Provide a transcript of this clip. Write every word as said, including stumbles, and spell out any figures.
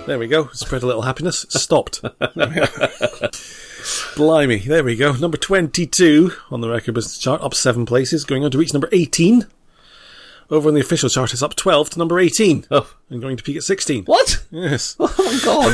There we go. Spread a little happiness. Stopped. Blimey. There we go. Number twenty-two on the Record Business chart. Up seven places. Going on to reach number eighteen. Over on the official chart, it's up twelve to number eighteen. Oh. And going to peak at sixteen. What? Yes. Oh, my God.